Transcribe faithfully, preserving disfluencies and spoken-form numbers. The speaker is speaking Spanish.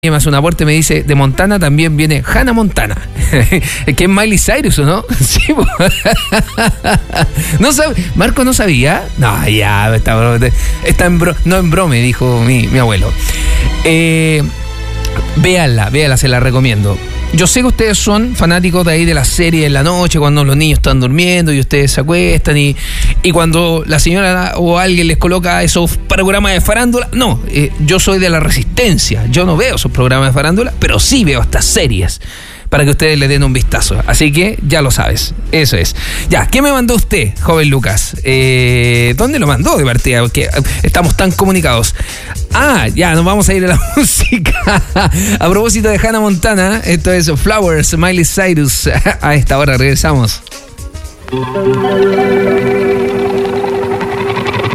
Más un aporte, me dice, de Montana también viene Hannah Montana, que es Miley Cyrus, ¿o no? Sí, no sabe, Marco no sabía. No, ya, está, está en bro, no en brome, dijo mi, mi abuelo. Eh, véanla, véanla, se la recomiendo. Yo sé que ustedes son fanáticos de ahí de la serie en la noche, cuando los niños están durmiendo y ustedes se acuestan y, y cuando la señora o alguien les coloca esos programas de farándula. No, eh, yo soy de la resistencia. Yo no veo esos programas de farándula, pero sí veo estas series para que ustedes le den un vistazo. Así que ya lo sabes, eso es. Ya, ¿qué me mandó usted, joven Lucas? Eh, ¿Dónde lo mandó de partida? Porque estamos tan comunicados. Ah, ya, nos vamos a ir a la música. A propósito de Hannah Montana, esto es Flowers, Miley Cyrus. A esta hora regresamos.